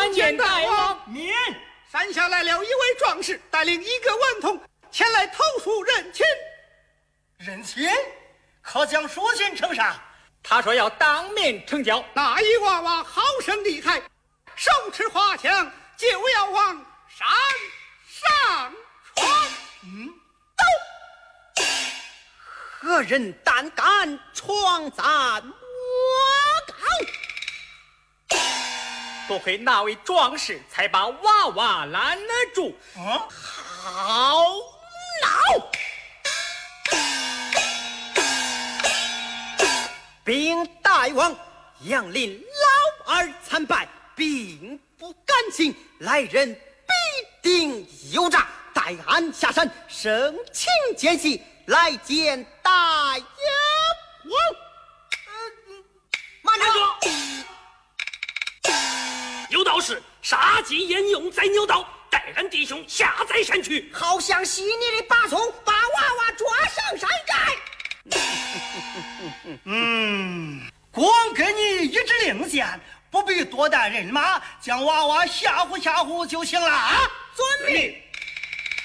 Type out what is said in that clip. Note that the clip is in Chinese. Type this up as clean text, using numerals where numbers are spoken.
参见大王。 免。 山下来了一位壮士，带领一个顽童前来投书认亲。 认亲？可将书信呈上？ 他说要当面呈交。 那一娃娃好生厉害，手持花枪就要往山上闯。 走！何人胆敢闯咱我岗？ 多亏那位壮士才把娃娃拦了住。 好恼！禀大王，杨林老二参拜，并不甘心，来人必定有诈，待俺下山，生请见戏，来见大王。 慢着！有道是杀鸡焉用宰牛刀，带俺弟兄下宰山去。 好像细腻的把葱，把娃娃抓上山寨。 光给你一支令箭，不必多带人马，将娃娃吓唬吓唬就行了啊！ 遵命。